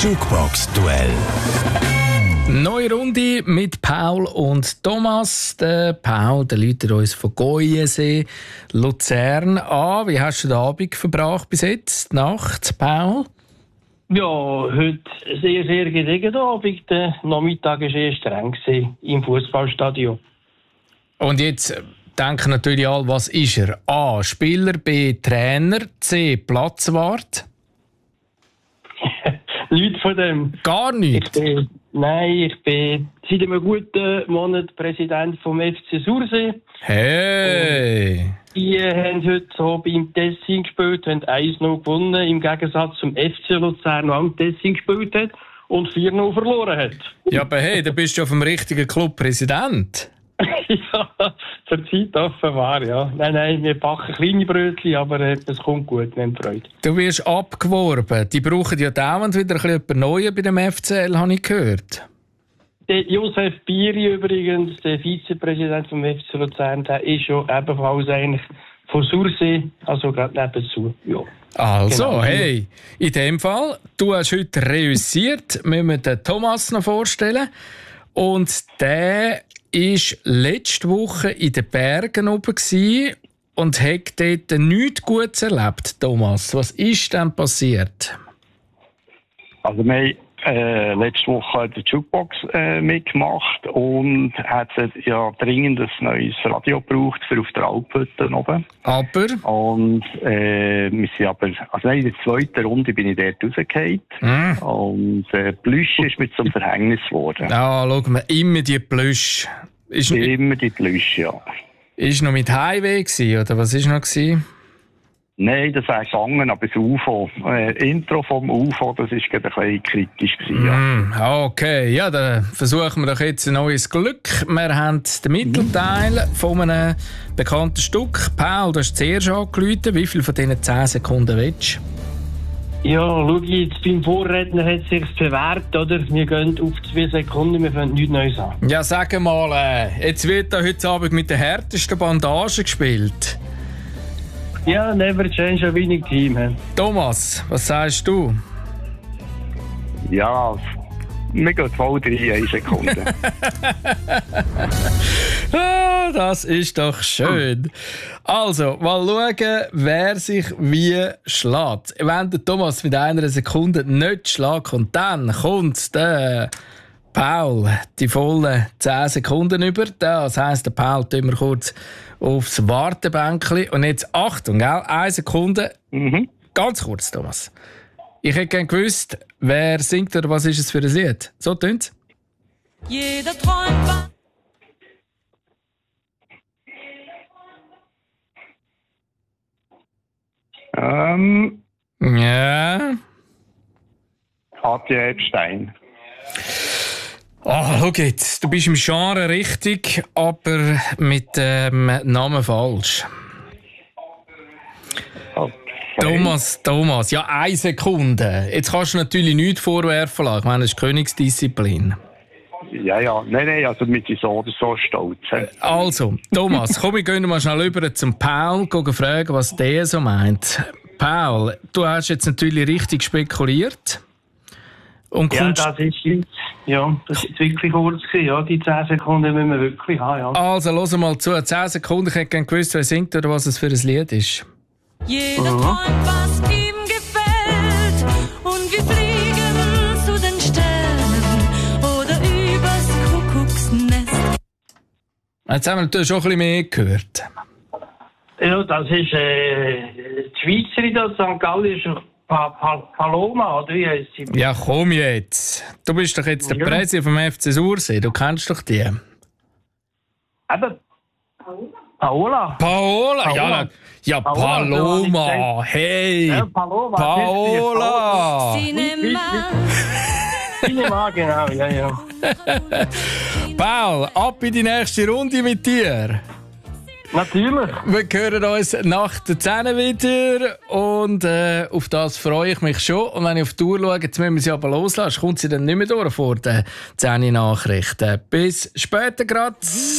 Jukebox-Duell. Neue Runde mit Paul und Thomas. Der Paul, der läutet uns von Goyensee, Luzern an. Wie hast du den Abend verbracht bis jetzt? Die Nacht, Paul? Ja, heute sehr, sehr geregnet Abend. Der Nachmittag war eher streng im Fußballstadion. Und jetzt denken natürlich alle, was ist er? A. Spieler, B. Trainer, C. Platzwart? Nichts von dem. Gar nichts? Ich bin seit einem guten Monat Präsident vom FC Sursee. Hey! Die haben heute so beim Tessin gespielt, haben 1-0 gewonnen, im Gegensatz zum FC Luzern, der am Tessin gespielt hat und 4-0 verloren hat. Ja, aber hey, da bist du auf dem richtigen Club Präsident. Ja, zur Zeit offenbar, ja. Nein, wir backen kleine Brötchen, aber es kommt gut, wir haben Freude. Du wirst abgeworben. Die brauchen ja dauernd wieder ein bisschen Neues bei dem FCL, habe ich gehört. Der Josef Bieri übrigens, der Vizepräsident vom FC Luzern, der ist ja ebenfalls eigentlich von Sursee, also gerade nebenzu. Ja. Also, genau. Hey, in dem Fall, du hast heute reüssiert, müssen wir den Thomas noch vorstellen. Und der war letzte Woche in den Bergen oben und hat dort nichts Gutes erlebt, Thomas. Was ist denn passiert? Also wir haben letzte Woche die Jukebox mitgemacht und hat ja dringend ein neues Radio gebraucht für auf der Alphütte oben. Aber? Und wir sind aber, also in der zweiten Runde bin ich dort rausgefallen. Und Plüsch ist mit zum Verhängnis geworden. Ah, schau mal, immer die Plüsch. Immer die Plüsch, ja. Ist noch mit Highway gewesen, oder was ist noch gewesen? Nein, das wäre gegangen, aber das UFO, Intro vom UFO, das war gerade ein bisschen kritisch gewesen, ja. Okay, ja, dann versuchen wir doch jetzt ein neues Glück. Wir haben den Mittelteil von einem bekannten Stück. Paul, du hast zuerst angerufen. Wie viel von diesen 10 Sekunden willst du? Ja, schau jetzt, beim Vorredner hat es sich bewährt, oder? Wir gehen auf 2 Sekunden, wir fangen nichts Neues an. Ja, sag mal, jetzt wird da heute Abend mit der härtesten Bandage gespielt. Ja, never change a winning team. Thomas, was sagst du? Ja, wir gehen voll 3 Sekunden. Das ist doch schön. Also, mal schauen, wer sich wie schlägt. Wenn der Thomas mit 1 Sekunde nicht schlägt, und dann kommt der Paul die vollen 10 Sekunden über. Das heisst, der Paul tun wir kurz aufs Wartebänkchen. Und jetzt Achtung, gell? 1 Sekunde. Ganz kurz, Thomas. Ich hätte gerne gewusst, wer singt oder was ist es für ein Lied? So tönt's. Jeder träumt. Ja. Katja Epstein. Schau jetzt, du bist im Genre richtig, aber mit dem Namen falsch. Okay. Thomas, ja, 1 Sekunde. Jetzt kannst du natürlich nichts vorwerfen lassen. Ich meine, das ist Königsdisziplin. Ja, nein, also mit so oder so stolz. Also, Thomas, komm, wir gehen mal schnell rüber zum Paul, fragen, was der so meint. Paul, du hast jetzt natürlich richtig spekuliert. Und ja, das ist wirklich kurz gewesen, ja. Die 10 Sekunden müssen wir wirklich haben, ja. Also, hören mal zu. 10 Sekunden, ich hätte gerne gewusst, wer singt oder was es für ein Lied ist. Jeder träumt, was ihm gefällt. Und wir fliegen zu den Sternen oder übers Kuckucksnest. Jetzt haben wir schon ein bisschen mehr gehört. Ja, das ist die Schweizerin, das St. Gallen ist Paloma, oder wie heisst sie? Ja, komm jetzt. Du bist doch jetzt der Präsident vom FC Sursee. Du kennst doch die. Eben. Paola. Ja, Paloma. Hey. Ja, Paloma. Paola. Cinema, genau, ja. Paul, ab in die nächste Runde mit dir. Natürlich. Wir hören uns nach der 10 wieder und auf das freue ich mich schon. Und wenn ich auf die Uhr schaue, jetzt müssen wir sie aber loslassen, kommt sie dann nicht mehr durch vor den 10 Nachrichten. Bis später gerade.